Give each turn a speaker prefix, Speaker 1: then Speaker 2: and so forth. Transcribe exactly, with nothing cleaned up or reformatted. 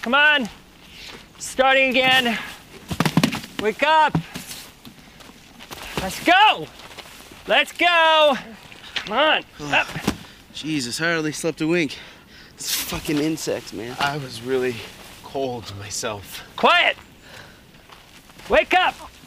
Speaker 1: Come on. Starting again. Wake up. Let's go. Let's go. Come on.
Speaker 2: Oh,
Speaker 1: Up.
Speaker 2: Jesus, hardly slept a wink. It's fucking insects, man.
Speaker 3: I was really cold myself.
Speaker 1: Quiet. Wake up.